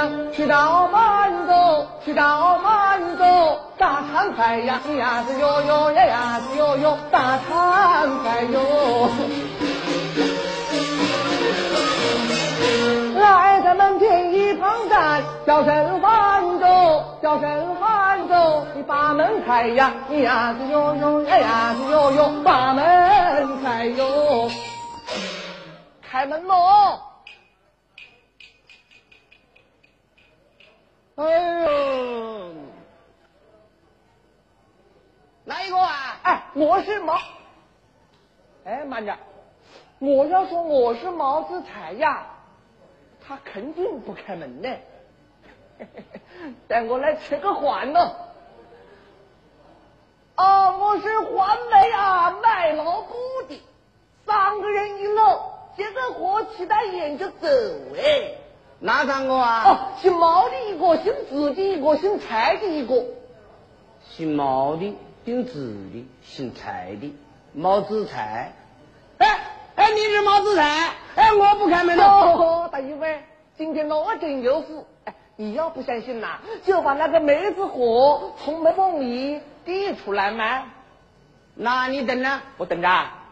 呀，去到满洲，去到满洲，大餐牌呀，呀是哟哟呀呀是哟哟，大餐牌哟。来咱们天一旁站，叫声繁州，叫声繁州，你把门开呀，呀是哟哟呀呀是哟哟，把门开哟，开门喽！哎呦， 哪一个啊？ 哎，我是毛。哎，慢着，我要说我是毛子才呀，他肯定不开门呢。带我来吃个饭呢。啊，我是环美啊，卖老布的，3个人1楼，接个货期待眼就走哎。 哪3个啊？ 哦，姓毛的一个，姓子的一个，姓蔡的一个。 姓毛的，姓子的，姓蔡的，毛子蔡。哎，你是毛子蔡？哎，我不开门了。 哦，大姨夫，今天我真有福。哎，你要不相信呐，就把那个梅子货从门缝里递出来嘛。 那你等着， 我等着。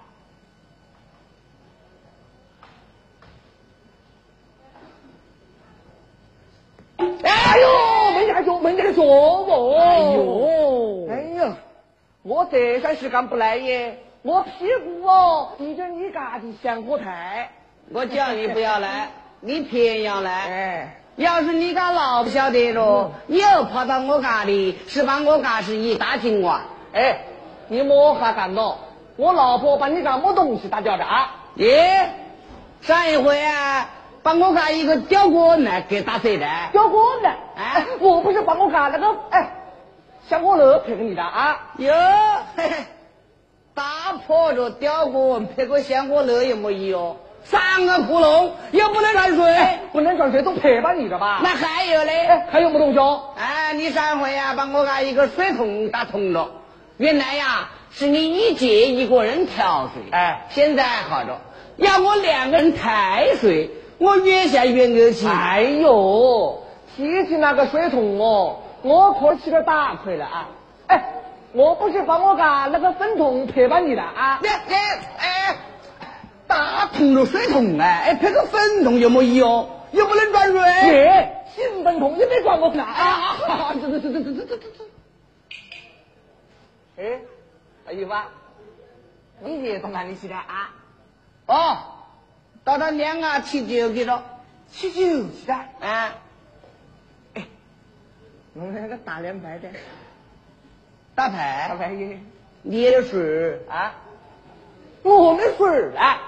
哎呦，没家脚，没家脚哦！哎呀，我这算是干不来耶！我屁股哦，比着你家的香火台。 我叫你不要来，你偏要来。 哎， 要是你家老不晓得了，你又跑到我家里，是把我家是一大金瓜。 哎，你摸哈干了？我老婆把你家么东西打掉的啊？ 耶，上一回啊，把我家一个吊锅呢给打碎的。 吊锅呢？ 哎， 我不是把我家那个香锅楼赔给你的啊？ 哟，嘿嘿，打破着吊锅赔个香锅楼有没有？3个窟窿又不能转水， 不能转水都赔吧你的吧？ 那还有嘞？ 哎，还有么东西？ 哎，你上回啊把我家一个水桶打通了，原来呀是你一节一个人挑水， 哎， 现在好着，要我2个人抬水，我越下越恶心。 哎呦，提起那个水桶哦，我可吃了大亏了啊！哎，我不是把我家那个粪桶赔吧你的啊？ 哎，打通了水桶哎，赔个粪桶有没有？又不能转水。 耶，新粪桶也没转过来啊！哎，大姨夫，你爷到哪里去了啊？ 哦，到他娘啊吃酒去了。 吃酒去的？ 啊， 哎，弄那个大脸牌的， 打牌， 大牌爷， 你也有水啊？我没水啊！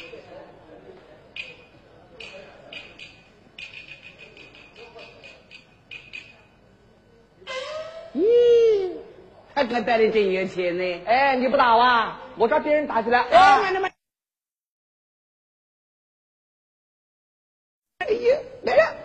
咦，他这带的真有钱呢。 哎，你不打哇？我找别人打起来。 哎，慢点。哎呀，来了！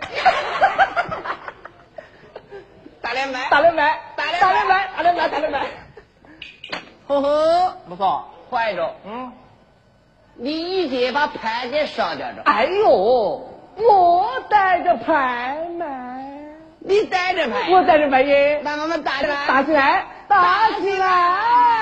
大连麦， 打脸牌。 呵呵， 不错， 坏着。你一节把牌给烧掉着。 哎呦，我带着牌嘛。 你带着牌？ 我带着牌耶。 那我们打起来。 打起来！